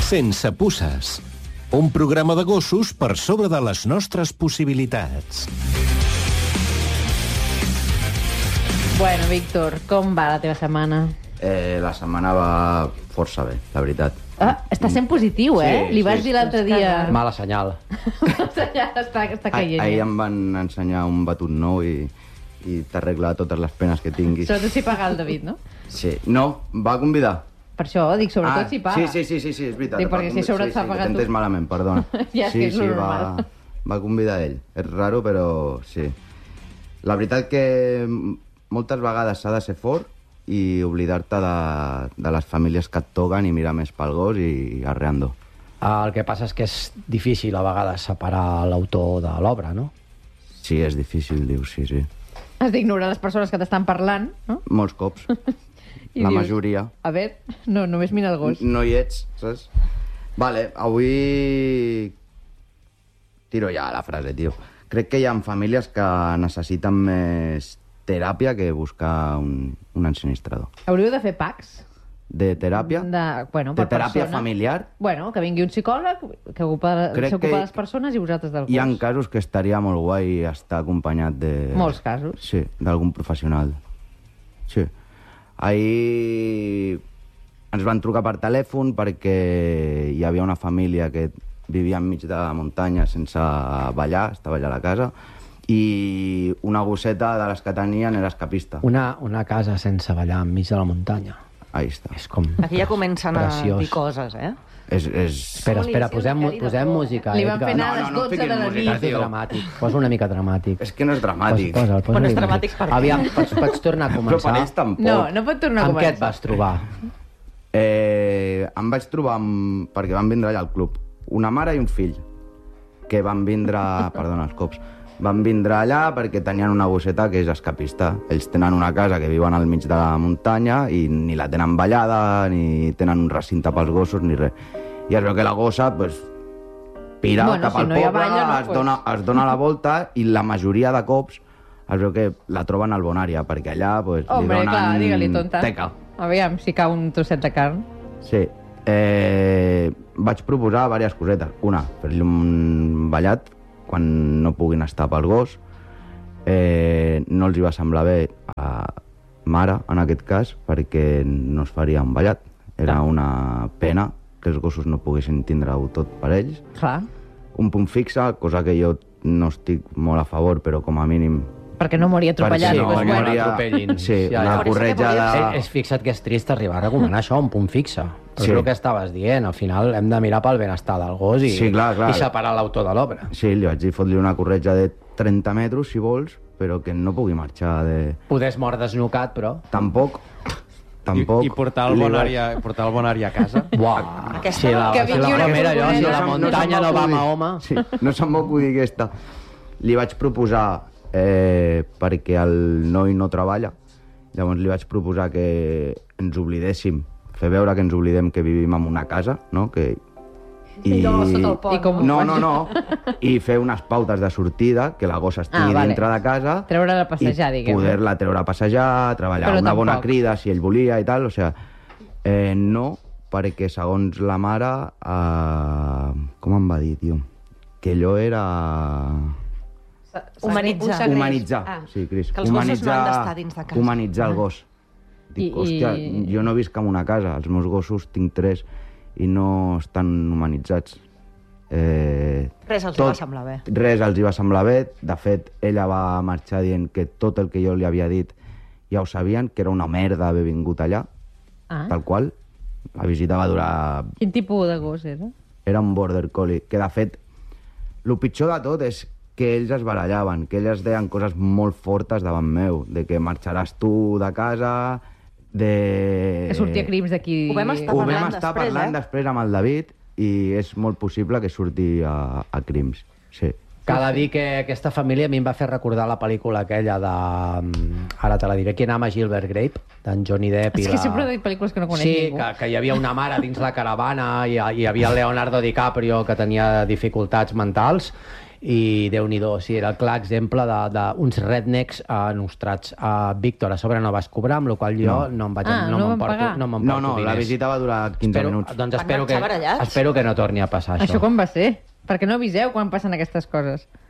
Sense puces. Un programa de gossos per sobre de les nostres possibilitats. Bueno, Víctor, com va la teva setmana? La setmana va força bé, la veritat. Està sent positiu, eh? Sí, Li vas sí. dir l'altre dia... Mala senyal. està caient. Ahir em van ensenyar un batut nou i t'arregla totes les penes que tinguis. Sobretot si paga el David, no? Sí. No, va convidar. Per això dic, sobretot si paga. Sí, és veritat. Dic, perquè si sobre s'ha pagat tu. T'he entès malament, perdona. Ja, és que és normal. Va convidar ell. És raro, però sí. La veritat que moltes vegades s'ha de ser fort i oblidar-te de les famílies que et toquen i mirar més pel gos i arreando. El que passa és que és difícil a vegades separar l'autor de l'obra, no? Sí, és difícil, dius, sí. Has d'ignorar les persones que t'estan parlant, no? Molts cops. I la dius, majoria. A veure, no, només mira el gos. No hi ets, saps? Vale, avui... Tiro ja la frase, tio. Crec que hi ha famílies que necessiten més teràpia que buscar un ensinistrador. Hauríeu de fer packs? De teràpia? Bueno, de per teràpia persona. familiar? Bueno, que vingui un psicòleg que s'ocupa de les persones i vosaltres del gos. Hi ha casos que estaria molt guai estar acompanyat de... Molts casos. Sí, d'algun professional. Sí. Ahir ens van trucar per telèfon perquè hi havia una família que vivia enmig de la muntanya sense ballar, estava allà a la casa, i una gosseta de les que tenien era escapista. Una casa sense ballar enmig de la muntanya. Ahí està. És com... Aquí ja comencen preciós. a dir coses, eh? Espera, posem música. Li van fer anar a les no 12 de la nit. És dramàtic. Posa una mica dramàtic. És que no és dramàtic. Posa Però no és dramàtic per què? Aviam, pots tornar a Però començar? per ells tampoc. No pot tornar a Amb què començar. et vas trobar? Em vaig trobar perquè van vindre allà al club una mare i un fill que van vindre, perdona els cops, van vindre allà perquè tenien una gosseta que és escapista. Ells tenen una casa que viuen al mig de la muntanya i ni la tenen ballada, ni tenen un recinte pels gossos, ni res. I es veu que la gossa, pues, pira cap al poble, es dona la volta i la majoria de cops es veu que la troben al Bonària, perquè allà pues, li Hombre, donen clar, digue-li tonta. teca. Aviam, si cau un trosset de carn. Sí. Vaig proposar diverses cosetes. Una, fer-li un ballat quan no puguin estar pel gos. No els hi va semblar bé a mare, en aquest cas, perquè no es faria un ballat. Era una pena que els gossos no poguessin tindre-ho tot per ells. Clar. Un punt fixe, cosa que jo no estic molt a favor, però com a mínim... Perquè no moria atropellat. Sí, doncs, no bueno. atropellin. Sí, Ja, una ja. corretjada... És fixa't que és trist arribar a recomanar això, un punt fixe. Però Sí. és el que estaves dient. Al final hem de mirar pel benestar del gos i, Sí, clar. i separar l'autor de l'obra. Sí, li vaig dir fot-li una corretja de 30 metres, si vols, però que no pugui marxar de... Podés mort desnucat, però... Tampoc. I portar el Bonària a casa. Uau! Aquesta Si la, que si vingui la una primera, allò, si la furgoneta. muntanya no va a Mahoma... Sí, no se'm va acudir aquesta. Li vaig proposar, perquè el noi no treballa, llavors li vaig proposar que ens oblidéssim, fer veure que ens oblidem que vivim en una casa, no? I com... No. I fer unes pautes de sortida, que la gossa estigui dintre de casa. Treure-la a passejar, i diguem. poder-la treure a passejar, treballar Però una bona tampoc. crida, si ell volia i tal. O sigui, no, perquè segons la mare... com em va dir, tio? Que allò era... Humanitzar. Sí, Cris. Que els gossos no han d'estar dins de casa. Humanitzar el gos. Dic, hòstia, jo no visc en una casa, els meus gossos tinc 3 i no estan humanitzats. Res els va semblar bé. Res els hi va semblar bé. De fet, ella va marxar dient que tot el que jo li havia dit ja ho sabien, que era una merda haver vingut allà, tal qual. La visita va durar... Quin tipus de gos era? Era un border collie, que de fet, el pitjor de tot és que ells es barallaven, que ells deien coses molt fortes davant meu, de que marxaràs tu de casa, de... Que sortia crims d'aquí... Ho vam estar Ho vam parlant estar després, parlant després amb el David i és molt possible que surti a crims, sí. Cal dir que aquesta família a mi em va fer recordar la pel·lícula aquella de... Ara te la diré, Qui ama Gilbert Grape, d'en Johnny Depp. És que sempre he dit pel·lícules que no coneix ningú. Sí, que hi havia una mare dins la caravana i hi havia el Leonardo DiCaprio que tenia dificultats mentals i Déu-n'hi-do, sí, era el clar exemple d'uns rednecks nostrats. Víctor, a sobre no vas cobrar, amb la qual jo no m'emporto No, la visita va durar 15 minuts. Doncs espero que no torni a passar Això com va ser? Per què no aviseu quan passen aquestes coses?